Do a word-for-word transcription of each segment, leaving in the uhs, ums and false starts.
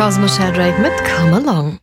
Cosmo Sheldrake mit Come Along.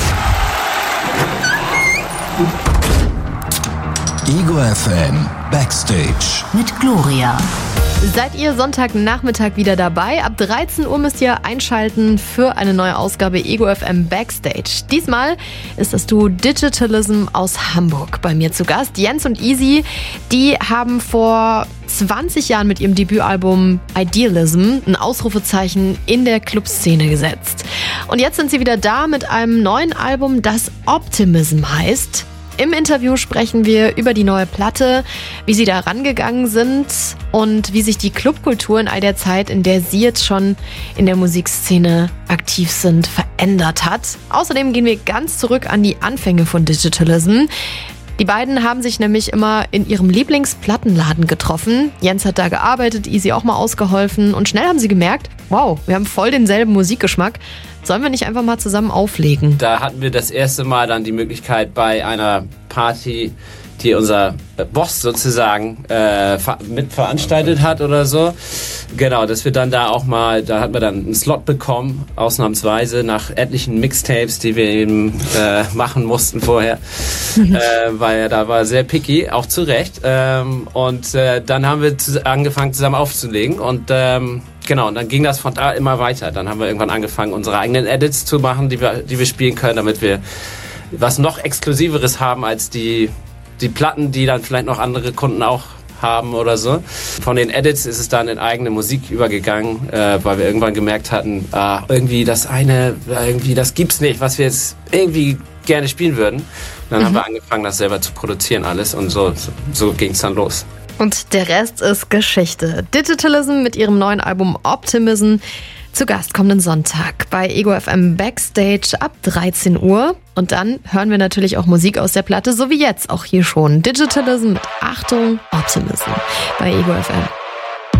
Ego F M Backstage mit Gloria. Seid ihr Sonntagnachmittag wieder dabei? Ab dreizehn Uhr müsst ihr einschalten für eine neue Ausgabe Ego F M Backstage. Diesmal ist das Duo Digitalism aus Hamburg bei mir zu Gast. Jens und Easy, die haben vor zwanzig Jahren mit ihrem Debütalbum Idealism ein Ausrufezeichen in der Clubszene gesetzt. Und jetzt sind sie wieder da mit einem neuen Album, das Optimism heißt. Im Interview sprechen wir über die neue Platte, wie sie da rangegangen sind und wie sich die Clubkultur in all der Zeit, in der sie jetzt schon in der Musikszene aktiv sind, verändert hat. Außerdem gehen wir ganz zurück an die Anfänge von Digitalism. Die beiden haben sich nämlich immer in ihrem Lieblingsplattenladen getroffen. Jens hat da gearbeitet, Easy auch mal ausgeholfen und schnell haben sie gemerkt, wow, wir haben voll denselben Musikgeschmack. Sollen wir nicht einfach mal zusammen auflegen? Da hatten wir das erste Mal dann die Möglichkeit bei einer Party, die unser Boss sozusagen äh, mit veranstaltet hat oder so. Genau, dass wir dann da auch mal, da hatten wir dann einen Slot bekommen, ausnahmsweise nach etlichen Mixtapes, die wir eben äh, machen mussten vorher, äh, weil er da war sehr picky, auch zu Recht. Ähm, und äh, dann haben wir zu, angefangen zusammen aufzulegen und ähm, genau, und dann ging das von da immer weiter. Dann haben wir irgendwann angefangen, unsere eigenen Edits zu machen, die wir, die wir spielen können, damit wir was noch Exklusiveres haben als die die Platten, die dann vielleicht noch andere Kunden auch haben oder so. Von den Edits ist es dann in eigene Musik übergegangen, äh, weil wir irgendwann gemerkt hatten, ah, irgendwie das eine, irgendwie das gibt's nicht, was wir jetzt irgendwie gerne spielen würden. Und dann mhm. haben wir angefangen, das selber zu produzieren alles und so, so, so ging's dann los. Und der Rest ist Geschichte. Digitalism mit ihrem neuen Album Optimism zu Gast kommenden Sonntag bei Ego F M Backstage ab dreizehn Uhr. Und dann hören wir natürlich auch Musik aus der Platte, so wie jetzt auch hier schon. Digitalism mit Achtung, Optimism bei Ego F M.